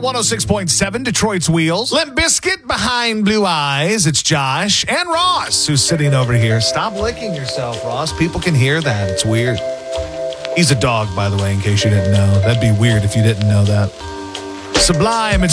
106.7, Detroit's Wheels. Limp Bizkit behind Blue Eyes. It's Josh and Ross who's sitting over here. Stop licking yourself, Ross. People can hear that. It's weird. He's a dog, by the way, in case you didn't know. That'd be weird if you didn't know that. Sublime, it's